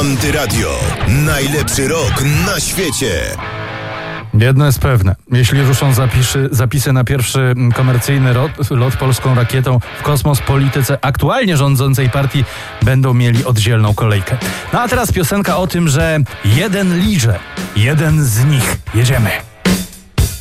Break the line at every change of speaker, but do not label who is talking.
Antyradio. Najlepszy rok na świecie.
Jedno jest pewne. Jeśli ruszą zapisy na pierwszy komercyjny lot polską rakietą w kosmos, politycy aktualnie rządzącej partii będą mieli oddzielną kolejkę. No a teraz piosenka o tym, że jeden liże, jeden z nich. Jedziemy.